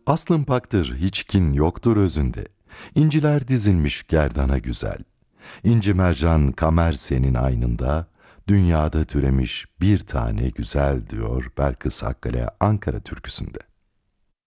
Aslın paktır, hiç kin yoktur özünde. İnciler dizilmiş gerdana güzel. İnci mercan kamer senin aynında, dünyada türemiş bir tane güzel diyor Belkıs Hakkale Ankara türküsünde.